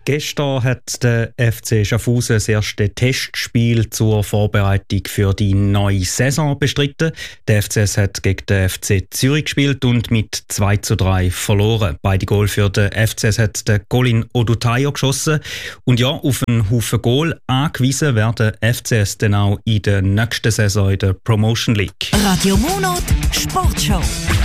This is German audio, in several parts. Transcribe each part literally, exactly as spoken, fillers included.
Gestern hat der F C Schaffhausen das erste Testspiel zur Vorbereitung für die neue Saison bestritten. Der F C S hat gegen den F C Zürich gespielt und mit zwei zu drei verloren. Beide Goal für den F C S hat der Colin Odutayo geschossen. Und ja, auf einen Haufen Goal angewiesen werden F C S dann auch in der nächsten Saison in der Promotion League. Radio Monat Sportshow.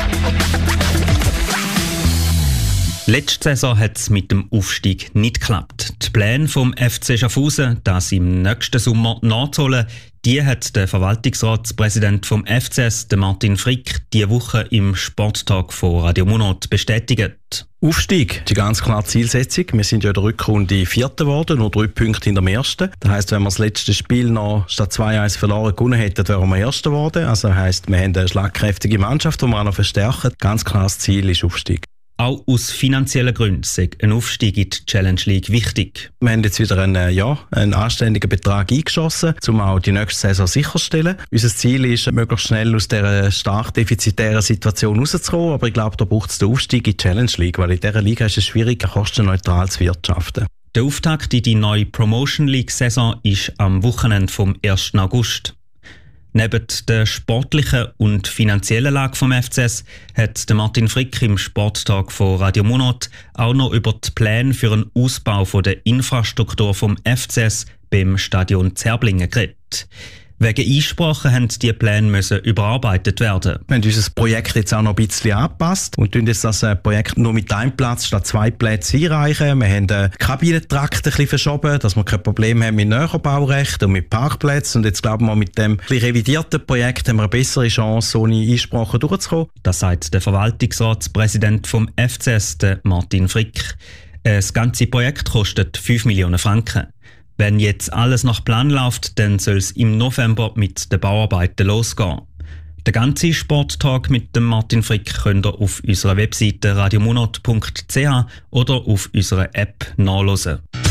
Letzte Saison hat es mit dem Aufstieg nicht geklappt. Die Pläne vom F C Schaffhausen, das im nächsten Sommer nachzuholen, die hat der Verwaltungsratspräsident vom F C S, der Martin Frick, diese Woche im Sporttag von Radio Monat bestätigt. Aufstieg, die ganz klare Zielsetzung. Wir sind ja in der Rückrunde Vierter geworden, nur drei Punkte in der ersten. Das heisst, wenn wir das letzte Spiel noch statt zwei eins verloren gewonnen hätten, wären wir Erster geworden. Also heisst, wir haben eine schlagkräftige Mannschaft, die wir auch noch verstärken. Ganz klares Ziel ist Aufstieg. Auch aus finanziellen Gründen ist ein Aufstieg in die Challenge League wichtig. Wir haben jetzt wieder einen, ja, einen anständigen Betrag eingeschossen, um auch die nächste Saison sicherzustellen. Unser Ziel ist, möglichst schnell aus dieser stark defizitären Situation rauszukommen. Aber ich glaube, da braucht es den Aufstieg in die Challenge League, weil in dieser Liga ist es schwierig, kostenneutral zu wirtschaften. Der Auftakt in die neue Promotion League-Saison ist am Wochenende vom ersten August. Neben der sportlichen und finanziellen Lage vom F C S hat Martin Frick im Sporttag von Radio Monat auch noch über die Pläne für einen Ausbau der Infrastruktur vom F C S beim Stadion Zerblingen geredet. Wegen Einsprachen haben diese Pläne müssen überarbeitet werden. Wir haben unser Projekt jetzt auch noch ein bisschen angepasst und tun jetzt das Projekt nur mit einem Platz statt zwei Plätzen einreichen. Wir haben den Kabinentrakt ein bisschen verschoben, dass wir kein Problem haben mit Näherbaurecht und mit Parkplätzen. Und jetzt glauben wir, mit dem revidierten Projekt haben wir eine bessere Chance, ohne Einsprachen durchzukommen. Das sagt der Verwaltungsratspräsident vom F C S, Martin Frick. Das ganze Projekt kostet fünf Millionen Franken. Wenn jetzt alles nach Plan läuft, dann soll es im November mit den Bauarbeiten losgehen. Den ganzen Sporttag mit dem Martin Frick könnt ihr auf unserer Webseite radiomonat punkt c h oder auf unserer App nachhören.